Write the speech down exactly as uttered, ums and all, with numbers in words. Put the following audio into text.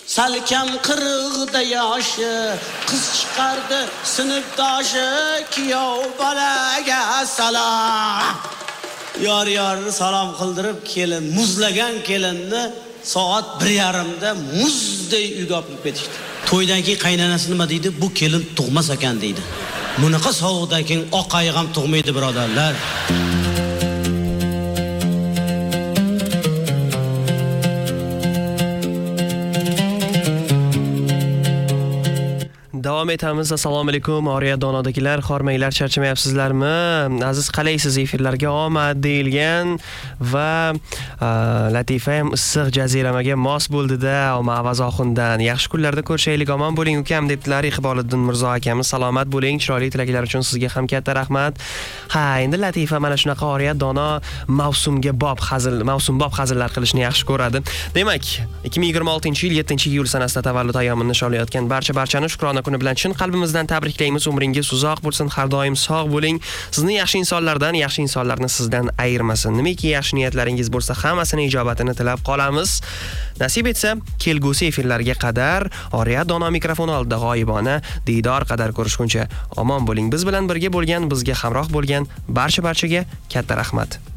salkam qirg'ida yoshi, qiz chiqardi sinfdoshi, kuyov bolaga salom. Yor yor salom qildirib kelin, muzlagan kelinni soat bir yarim da muzday uyga olib ketishdi. To'ydan keyin qaynonasi nima deydi? Bu kelin tug'mas ekan deydi. Bunaqa sovuqdan keyin oq ayiq ham tug'maydi birodarlar. Davom etamiz. Assalomu alaykum. Oriya donodagilar, xormanglar, charchamayapsizlarmi? Aziz qalaysiz, efirlarga omad deyilgan va Latifa ham issiq jaziramaga mos bo'ldi-da, Ma'vaz oxundan. Yaxshi kunlarda ko'rishaylik, omon bo'ling ukam debdilar Iqboliddin Mirzo akamiz. Salomat bo'ling, chiroyli tilaklar uchun sizga ham katta rahmat. Ha, endi Latifa mana shunaqa Oriya dono mavsumga bob hazil, mavsum bob hazillar qilishni yaxshi ko'radi. Demak, ikki ming yigirma oltinchi yil yettinchi iyul sanasida tavallud ayyomini nishonlayotgan barcha barchani shukrona kuni bilan chin qalbimizdan tabriklaymiz. Umringiz uzoq bo'lsin, har doim sog' bo'ling. Sizni yaxshi insonlardan, yaxshi insonlarni sizdan ayirmasin. Nimaki yaxshi niyatlaringiz bo'lsa, hammasini ijobatini tilab qolamiz. Nasib etsa, kelgusi efirlarga qadar Oriya dono mikrofon oldida g'oyibona diydor qadar ko'rishguncha omon bo'ling. Biz bilan birga bo'lgan, bizga hamroh bo'lgan barcha barchaga katta rahmat.